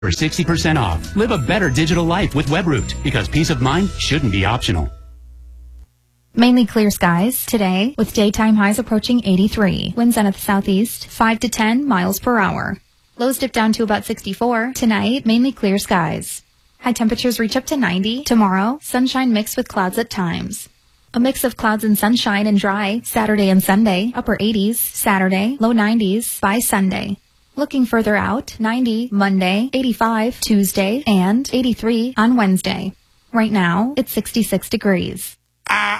For 60% off. Live a better digital life with WebRoot, because peace of mind shouldn't be optional. Mainly clear skies today with daytime highs approaching 83. Winds out of the southeast 5 to 10 miles per hour. Lows dip down to about 64. Tonight, mainly clear skies. High temperatures reach up to 90. Tomorrow, sunshine mixed with clouds at times. A mix of clouds and sunshine and dry Saturday and Sunday. Upper 80s Saturday, low 90s by Sunday. Looking further out, 90 Monday, 85 Tuesday, and 83 on Wednesday. Right now, it's 66 degrees.